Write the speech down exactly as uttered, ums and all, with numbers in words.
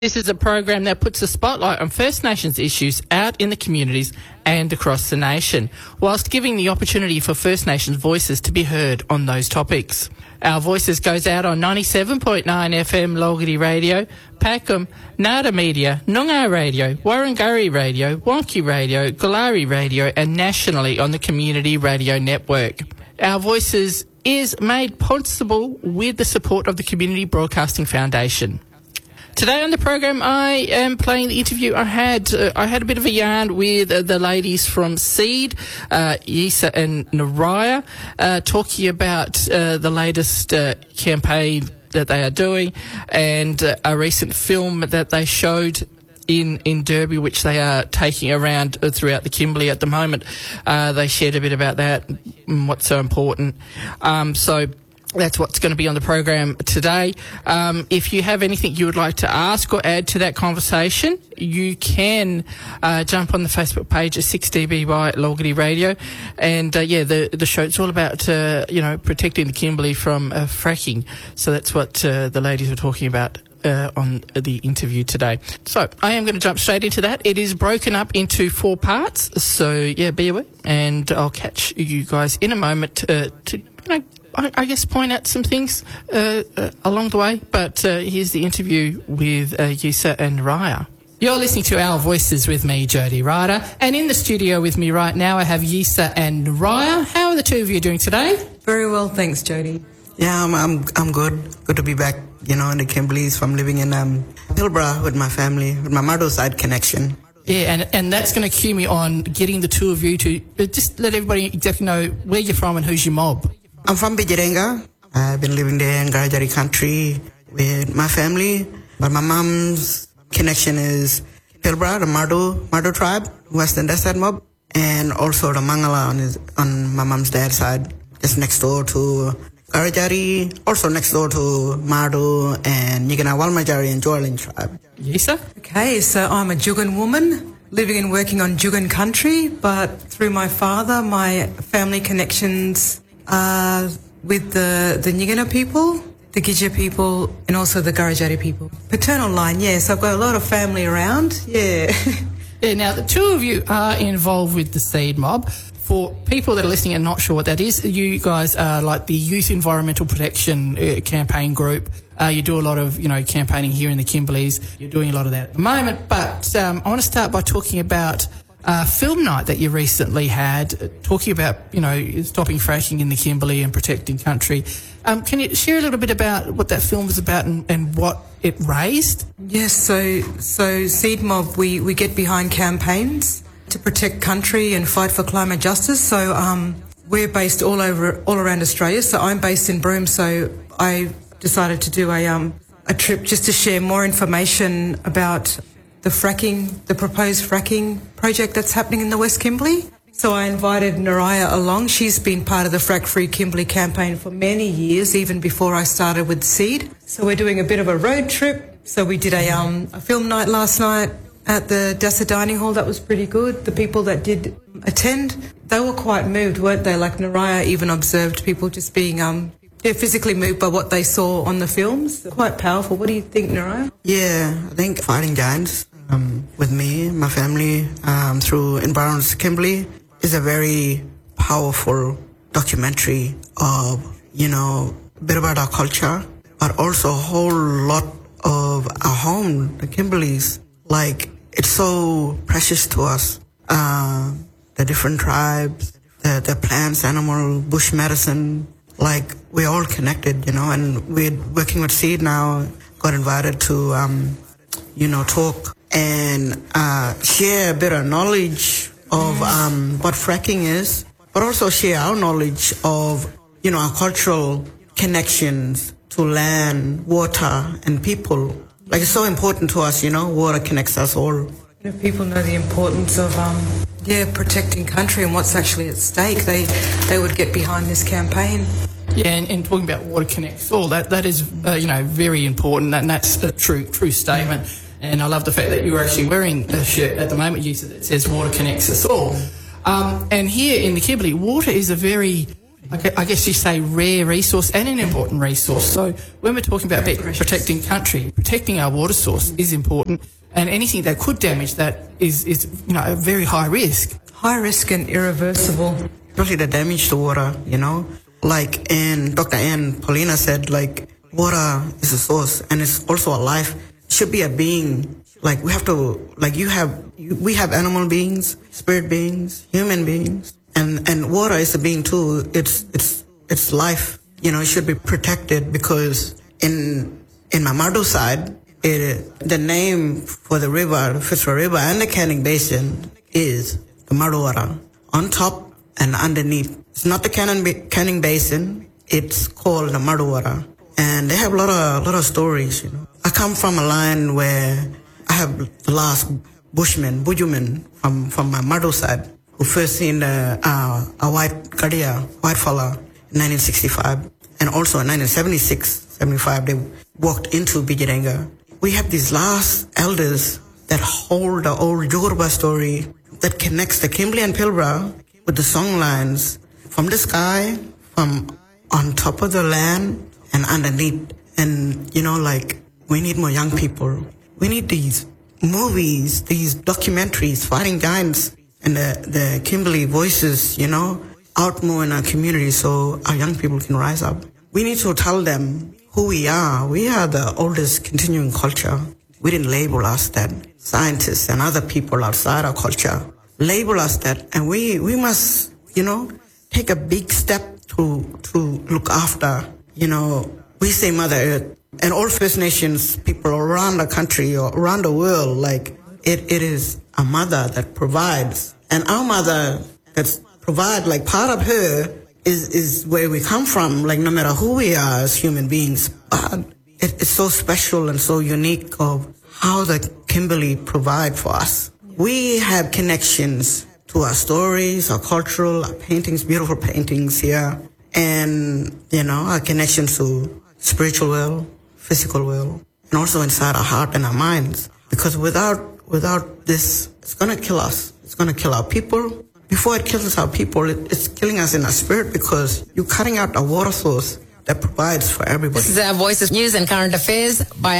This is a program that puts a spotlight on First Nations issues out in the communities and across the nation, whilst giving the opportunity for First Nations voices to be heard on those topics. Our Voices goes out on ninety-seven point nine F M Logity Radio, Packham, Nada Media, Noongar Radio, Warrangurri Radio, Wonky Radio, Galari Radio, and nationally on the Community Radio Network. Our Voices is made possible with the support of the Community Broadcasting Foundation. Today on the program, I am playing the interview I had. Uh, I had a bit of a yarn with uh, the ladies from SEED, uh, Yisa and Naraya, uh, talking about uh, the latest uh, campaign that they are doing and uh, a recent film that they showed in, in Derby, which they are taking around uh, throughout the Kimberley at the moment. Uh, they shared a bit about that and what's so important. Um, so... That's what's going to be on the program today. Um, if you have anything you would like to ask or add to that conversation, you can uh, jump on the Facebook page at six D B by Logity Radio. And, uh, yeah, the the show, it's all about, uh, you know, protecting the Kimberley from uh, fracking. So that's what uh, the ladies were talking about Uh, on the interview today. So I am going to jump straight into that. It is broken up into four parts. So, yeah, be aware. And I'll catch you guys in a moment uh, to, you know, I, I guess point out some things uh, uh, along the way. But uh, here's the interview with uh, Yisa and Raya. You're listening to Our Voices with me, Jody Ryder. And in the studio with me right now, I have Yisa and Raya. How are the two of you doing today? Very well, thanks, Jody. Yeah, I'm I'm I'm good. Good to be back, you know, in the Kimberleys from living in um, Pilbara with my family, with my Mardo side connection. Yeah, and and that's going to cue me on getting the two of you to uh, just let everybody exactly know where you're from and who's your mob. I'm from Bijirenga. I've been living there in Garajari country with my family, but my mom's connection is Pilbara, the Mardo Mardo tribe, Western Desert mob, and also the Mangala on his on my mom's dad's side, just next door to Garajari, also next door to Mardo and Nyigana Walmajari and Joylin tribe. Yisa? Okay, so I'm a Jugan woman, living and working on Jugan country, but through my father, my family connections are with the, the Nyigana people, the Gidja people, and also the Garajari people. Paternal line, yes, I've got a lot of family around, yeah. Yeah, now the two of you are involved with the SEED mob. For people that are listening and not sure what that is, you guys are like the Youth Environmental Protection uh, Campaign Group. Uh, you do a lot of, you know, campaigning here in the Kimberleys. You're doing a lot of that at the moment. But um, I want to start by talking about uh, film night that you recently had, uh, talking about, you know, stopping fracking in the Kimberley and protecting country. Um, can you share a little bit about what that film was about and, and what it raised? Yes, so so SEED Mob, we, we get behind campaigns to protect country and fight for climate justice. So um, we're based all over, all around Australia. So I'm based in Broome. So I decided to do a um, a trip just to share more information about the fracking, the proposed fracking project that's happening in the West Kimberley. So I invited Naraya along. She's been part of the Frack Free Kimberley campaign for many years, even before I started with SEED. So we're doing a bit of a road trip. So we did a um, a film night last night at the Dessa Dining Hall. That was pretty good. The people that did attend, they were quite moved, weren't they? Like Naraya even observed people just being um yeah, physically moved by what they saw on the films. Quite powerful. What do you think, Naraya? Yeah, I think Fighting Giants um, with me, my family, um, through Environs Kimberley is a very powerful documentary of, you know, a bit about our culture, but also a whole lot of our home, the Kimberleys. Like, it's so precious to us. Uh, the different tribes, the, the plants, animal, bush medicine, like, we're all connected, you know, and we're working with SEED now, got invited to, um, you know, talk and uh, share a bit of knowledge of um, what fracking is, but also share our knowledge of, you know, our cultural connections to land, water, and people. Like, it's so important to us, you know, water connects us all. If people know the importance of, um, yeah, protecting country and what's actually at stake, they they would get behind this campaign. Yeah, and, and talking about water connects all, that that is, uh, you know, very important, and that's a true true statement. And I love the fact that you're actually wearing a shirt at the moment, you said, that says water connects us all. Um, and here in the Kimberley, water is a very I gue- I guess you say rare resource and an important resource. So when we're talking about be- protecting country, protecting our water source is important, and anything that could damage that is, is you know, a very high risk. High risk and irreversible. Especially the damage to water, you know. Like, and Doctor Ann Paulina said, like, water is a source and it's also a life. It should be a being. Like, we have to, like, you have, you, we have animal beings, spirit beings, human beings, and, and water is a being too. It's, it's, it's life. You know, it should be protected because in, in Mamadu side, it, the name for the river, the Fitzroy River and the Canning Basin is the Marduwara. On top and underneath. It's not the Canning, Canning Basin. It's called the Marduwara. And they have a lot of, lot of stories, you know. I come from a line where I have the last bushman, Bujuman from, from my Mardu side, who first seen the, uh, a white Gadia, white fella in nineteen sixty-five. And also in nineteen seventy-six, seventy-five, they walked into Bijirenga. We have these last elders that hold the old Yoruba story that connects the Kimberley and Pilbara with the song lines from the sky, from on top of the land and underneath. And, you know, like, we need more young people. We need these movies, these documentaries, Fighting Giants, and the, the Kimberley voices, you know, out more in our community so our young people can rise up. We need to tell them who we are. We are the oldest continuing culture. We didn't label us that. Scientists and other people outside our culture label us that, and we, we must, you know, take a big step to, to look after, you know, we say Mother Earth, and all First Nations people around the country or around the world, like, it, it is a mother that provides, and our mother that's provide, like, part of her is, is where we come from, like, no matter who we are as human beings, but it, it's so special and so unique of how the Kimberley provide for us. We have connections to our stories, our cultural, our paintings, beautiful paintings here, and, you know, our connections to spiritual world, physical world, and also inside our heart and our minds. Because without, without this, it's gonna kill us. It's gonna kill our people. Before it kills our people, it, it's killing us in our spirit because you're cutting out a water source that provides for everybody. This is our Voices News and Current Affairs by